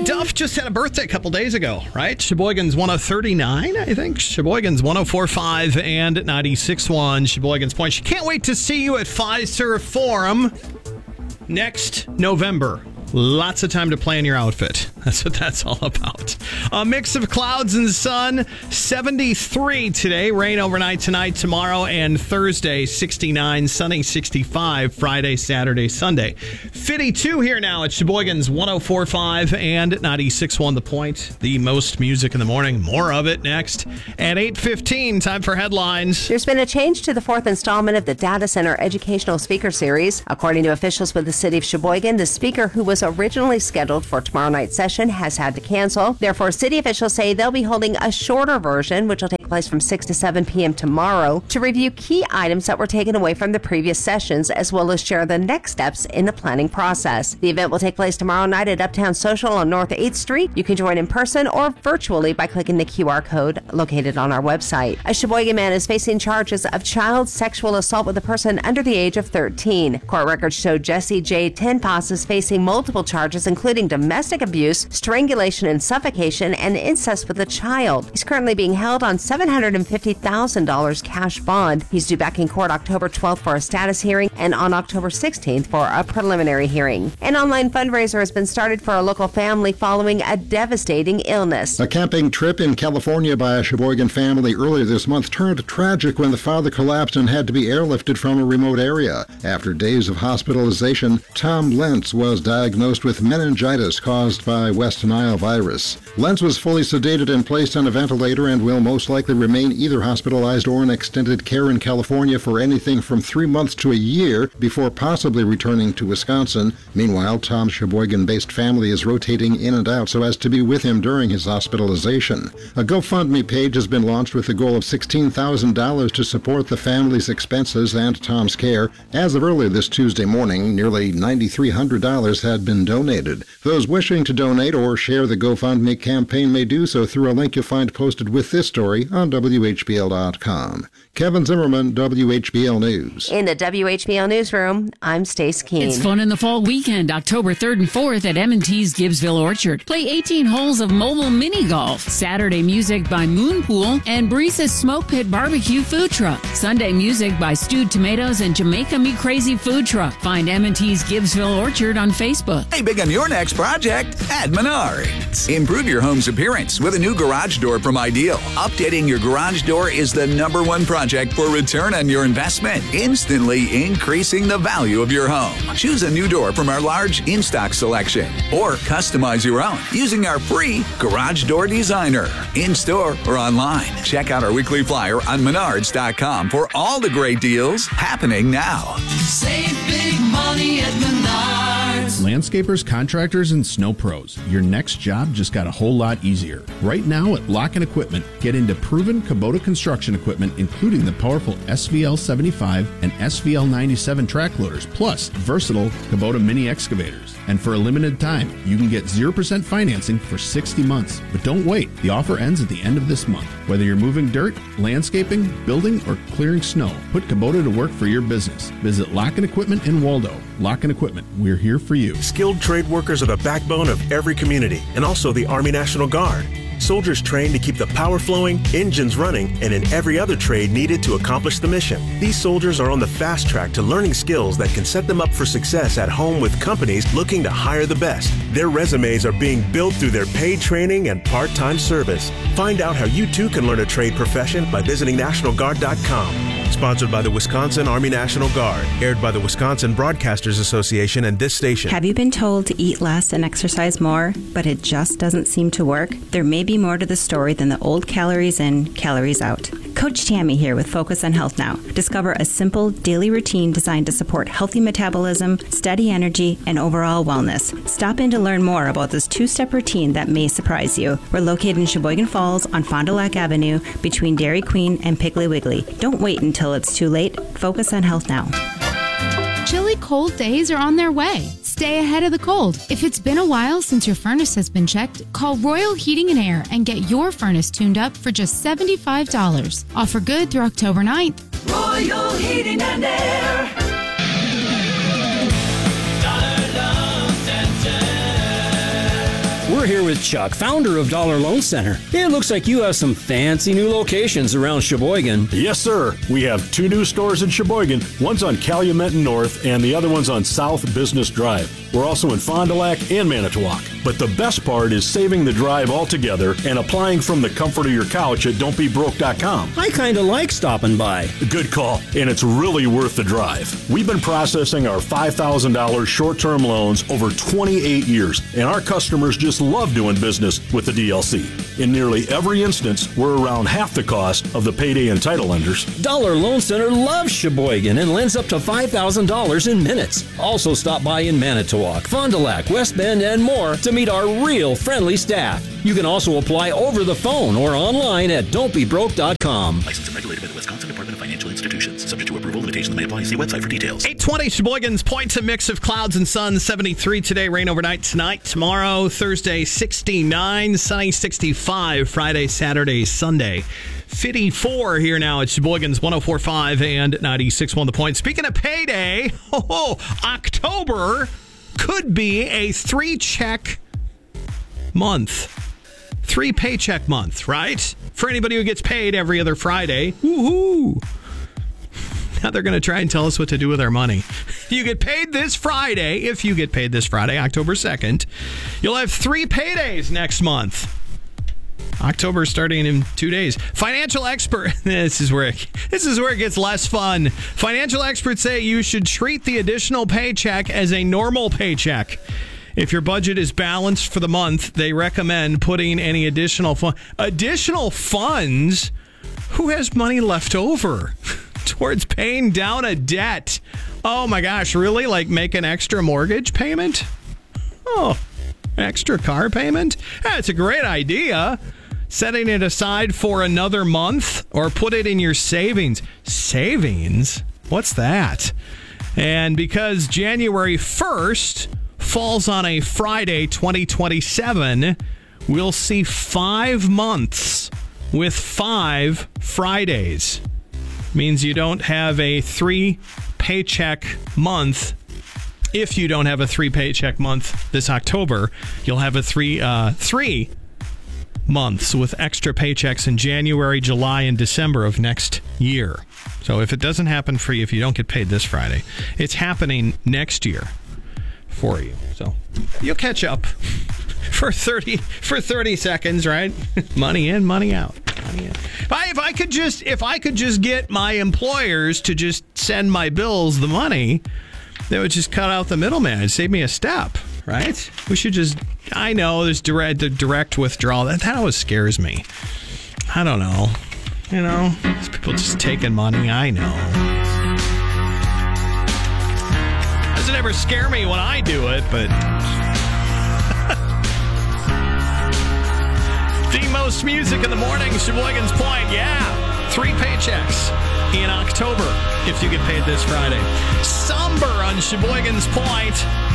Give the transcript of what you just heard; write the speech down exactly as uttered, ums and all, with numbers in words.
right, Duff just had a birthday a couple days ago, right? Sheboygan's one oh thirty-nine, I think. Sheboygan's one oh four point five and ninety-six point one. Sheboygan's Point. She can't wait to see you at Fiserv Forum next November. Lots of time to plan your outfit. That's what that's all about. A mix of clouds and sun. seventy-three today. Rain overnight tonight, tomorrow, and Thursday. sixty-nine. Sunny, sixty-five. Friday, Saturday, Sunday. fifty-two here now at Sheboygan's one oh four point five and ninety-six point one. The Point. The most music in the morning. More of it next at eight fifteen. Time for headlines. There's been a change to the fourth installment of the Data Center Educational Speaker Series. According to officials with the city of Sheboygan, the speaker who was originally scheduled for tomorrow night's session has had to cancel. Therefore, city officials say they'll be holding a shorter version, which will take place from six to seven p.m. tomorrow, to review key items that were taken away from the previous sessions, as well as share the next steps in the planning process. The event will take place tomorrow night at Uptown Social on North eighth Street. You can join in person or virtually by clicking the Q R code located on our website. A Sheboygan man is facing charges of child sexual assault with a person under the age of thirteen. Court records show Jesse J. Tenpas is facing multiple charges, including domestic abuse, strangulation and suffocation, and incest with a child. He's currently being held on seven hundred fifty thousand dollars cash bond. He's due back in court October twelfth for a status hearing and on October sixteenth for a preliminary hearing. An online fundraiser has been started for a local family following a devastating illness. A camping trip in California by a Sheboygan family earlier this month turned tragic when the father collapsed and had to be airlifted from a remote area. After days of hospitalization, Tom Lentz was diagnosed with meningitis caused by West Nile virus. Lentz was fully sedated and placed on a ventilator and will most likely remain either hospitalized or in extended care in California for anything from three months to a year before possibly returning to Wisconsin. Meanwhile, Tom's Sheboygan-based family is rotating in and out so as to be with him during his hospitalization. A GoFundMe page has been launched with the goal of sixteen thousand dollars to support the family's expenses and Tom's care. As of early this Tuesday morning, nearly nine thousand three hundred dollars had been donated. Those wishing to donate or share the GoFundMe campaign may do so through a link you'll find posted with this story on W H B L dot com. Kevin Zimmerman, W H B L News. In the W H B L Newsroom, I'm Stace Keene. It's fun in the fall weekend, October third and fourth at M and T's Gibbsville Orchard. Play eighteen holes of mobile mini golf. Saturday music by Moon Pool and Breeze's Smoke Pit Barbecue Food Truck. Sunday music by Stewed Tomatoes and Jamaica Me Crazy Food Truck. Find M and T's Gibbsville Orchard on Facebook. Hey, big on your next project at Menards. Improve your home's appearance with a new garage door from Ideal. Updating your garage door is the number one project for return on your investment, instantly increasing the value of your home. Choose a new door from our large in-stock selection or customize your own using our free Garage Door Designer. In-store or online. Check out our weekly flyer on menards dot com for all the great deals happening now. Save big money at Menards. Landscapers, contractors, and snow pros, your next job just got a whole lot easier. Right now at Lock-In Equipment, get into proven Kubota construction equipment, including the powerful S V L seventy-five and S V L ninety-seven track loaders, plus versatile Kubota mini excavators. And for a limited time, you can get zero percent financing for sixty months. But don't wait. The offer ends at the end of this month. Whether you're moving dirt, landscaping, building, or clearing snow, put Kubota to work for your business. Visit Lock-In Equipment in Waldo. Lock-In Equipment, we're here for you. Skilled trade workers are the backbone of every community, and also the Army National Guard. Soldiers trained to keep the power flowing, engines running, and in every other trade needed to accomplish the mission. These soldiers are on the fast track to learning skills that can set them up for success at home with companies looking to hire the best. Their resumes are being built through their paid training and part-time service. Find out how you too can learn a trade profession by visiting National Guard dot com. Sponsored by the Wisconsin Army National Guard. Aired by the Wisconsin Broadcasters Association and this station. Have you been told to eat less and exercise more, but it just doesn't seem to work? There may be more to the story than the old calories in, calories out. Coach Tammy here with Focus on Health Now. Discover a simple daily routine designed to support healthy metabolism, steady energy, and overall wellness. Stop in to learn more about this two-step routine that may surprise you. We're located in Sheboygan Falls on Fond du Lac Avenue between Dairy Queen and Piggly Wiggly. Don't wait until it's too late. Focus on Health Now. Chilly cold days are on their way. Stay ahead of the cold. If it's been a while since your furnace has been checked, call Royal Heating and Air and get your furnace tuned up for just seventy-five dollars. Offer good through October ninth. Royal Heating and Air. We're here with Chuck, founder of Dollar Loan Center. It looks like you have some fancy new locations around Sheboygan. Yes, sir. We have two new stores in Sheboygan. One's on Calumet and North, and the other one's on South Business Drive. We're also in Fond du Lac and Manitowoc. But the best part is saving the drive altogether and applying from the comfort of your couch at don't be broke dot com. I kind of like stopping by. Good call, and it's really worth the drive. We've been processing our five thousand dollars short-term loans over twenty-eight years, and our customers just love doing business with the D L C. In nearly every instance, we're around half the cost of the payday and title lenders. Dollar Loan Center loves Sheboygan and lends up to five thousand dollars in minutes. Also stop by in Manitowoc, Fond du Lac, West Bend, and more to meet our real friendly staff. You can also apply over the phone or online at don't be broke dot com. Licensed and regulated by the Wisconsin Department of Financial Institutions. Subject to approval, limitations may apply. See website for details. eight twenty Sheboygan's Point, a mix of clouds and sun. seventy-three today, rain overnight tonight. Tomorrow, Thursday, sixty-nine, sunny, sixty-five. Friday, Saturday, Sunday, fifty-four here now at Sheboygan's one oh four point five and ninety-six point one The Point. Speaking of payday, oh, oh, October could be a three-check month. Three paycheck month, right? For anybody who gets paid every other Friday. Woohoo! Now they're going to try and tell us what to do with our money. You get paid this Friday. If you get paid this Friday, October second, you'll have three paydays next month. October starting in two days. Financial expert, this is where it, this is where it gets less fun. Financial experts say you should treat the additional paycheck as a normal paycheck. If your budget is balanced for the month, they recommend putting any additional fun, additional funds. Who has money left over towards paying down a debt? Oh my gosh, really? Like make an extra mortgage payment? Oh, an extra car payment? That's a great idea. Setting it aside for another month or put it in your savings. Savings? What's that? And because January first falls on a Friday, twenty twenty-seven, we'll see five months with five Fridays. Means you don't have a three paycheck month. If you don't have a three paycheck month this October, you'll have a three uh, three months with extra paychecks in January, July, and December of next year. So if it doesn't happen for you, if you don't get paid this Friday, it's happening next year for you. So you'll catch up for thirty for thirty seconds, right? Money in, money out. Money in. If I, if I could just if I could just get my employers to just send my bills the money, they would just cut out the middleman. It'd save me a step, right? We should just. I know there's direct the direct withdrawal. That that always scares me. I don't know. You know, these people just taking money. I know. Doesn't ever scare me when I do it, but the most music in the morning, Sheboygan's Point. Yeah, three paychecks in October if you get paid this Friday. Somber on Sheboygan's Point.